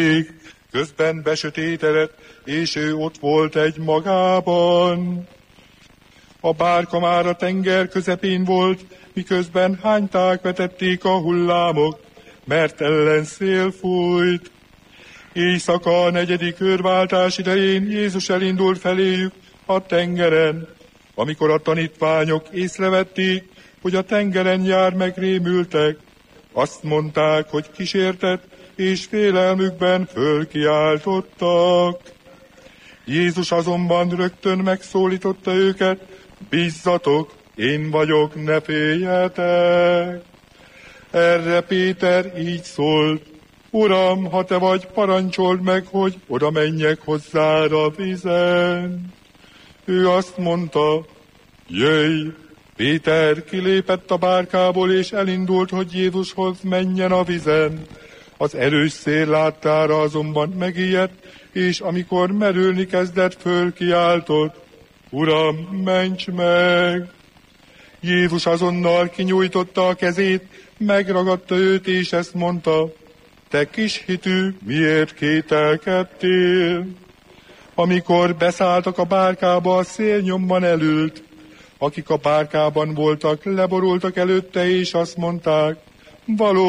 Közben besötétedett, és ő ott volt egy magában. A bárka már a tenger közepén volt, miközben hányták vetették a hullámok, mert ellenszél fújt. Éjszaka a 4. őrváltás idején Jézus elindult feléjük a tengeren. Amikor a tanítványok észrevették, hogy a tengeren jár, megrémültek. Azt mondták, hogy kísértett, és félelmükben fölkiáltottak. Jézus azonban rögtön megszólította őket, bízzatok, én vagyok, ne féljetek. Erre Péter így szólt, Uram, ha te vagy, parancsold meg, hogy oda menjek hozzád a vízen. Ő azt mondta, jöjj! Péter kilépett a bárkából, és elindult, hogy Jézushoz menjen a vízen. Az erős szél láttára azonban megijedt, és amikor merülni kezdett, fölkiáltott, Uram, ments meg! Jézus azonnal kinyújtotta a kezét, megragadta őt, és ezt mondta, te kis hitű, miért kételkedtél? Amikor beszálltak a bárkába, a szél nyomban elült. Akik a bárkában voltak, leborultak előtte, és azt mondták, való